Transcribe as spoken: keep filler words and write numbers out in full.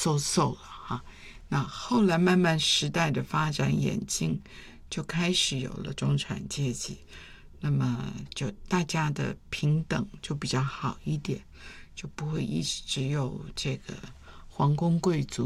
嗖嗖了哈。那后来慢慢时代的发展演进，就开始有了中产阶级，那么就大家的平等就比较好一点，就不会一直只有这个皇宫贵族